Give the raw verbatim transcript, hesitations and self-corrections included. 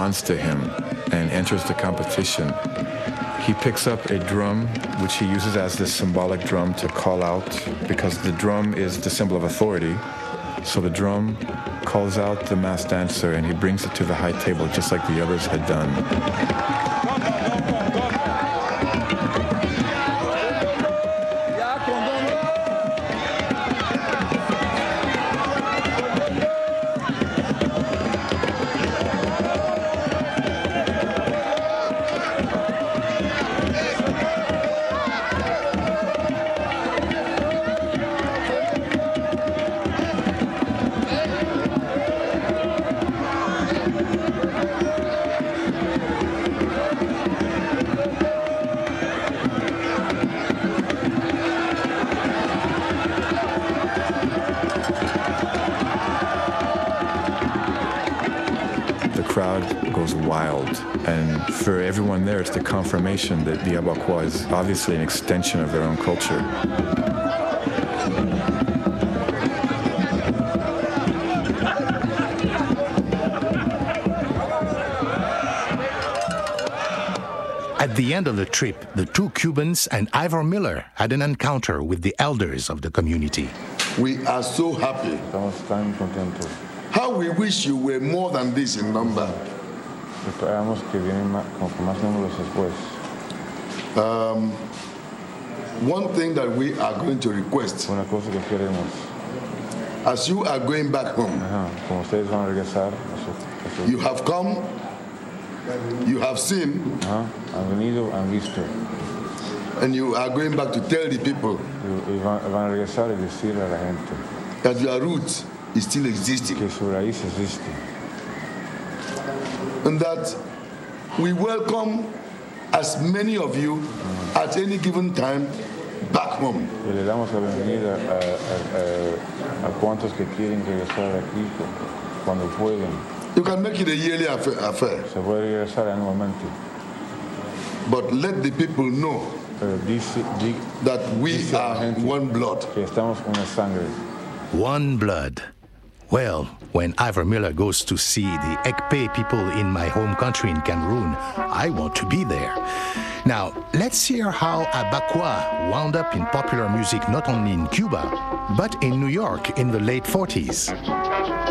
responds to him and enters the competition. He picks up a drum, which he uses as this symbolic drum to call out, because the drum is the symbol of authority. So the drum calls out the masked dancer, and he brings it to the high table, just like the others had done. Crowd goes wild, and for everyone there, it's the confirmation that the Abakoa is obviously an extension of their own culture. At the end of the trip, the two Cubans and Ivor Miller had an encounter with the elders of the community. We are so happy. How we wish you were more than this in number. Um, one thing that we are going to request, as you are going back home, you have come, you have seen, and you are going back to tell the people that your roots is still existing, and that we welcome as many of you at any given time back home. You can make it a yearly affair, but let the people know that we are one blood. One blood. Well, when Ivor Miller goes to see the Ekpe people in my home country in Cameroon, I want to be there. Now, let's hear how Abakoa wound up in popular music not only in Cuba, but in New York in the late forties.